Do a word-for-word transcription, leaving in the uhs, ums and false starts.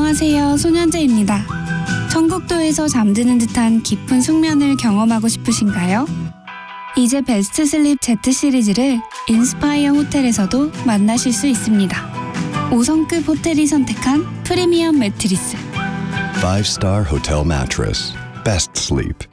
안녕하세요, 손현재입니다. 청국도에서 잠드는 듯한 깊은 숙면을 경험하고 싶으신가요? 이제 베스트 슬립 Z 시리즈를 인스파이어 호텔에서도 만나실 수 있습니다. 오 성급 호텔이 선택한 프리미엄 매트리스. Five-star hotel mattress. Best sleep.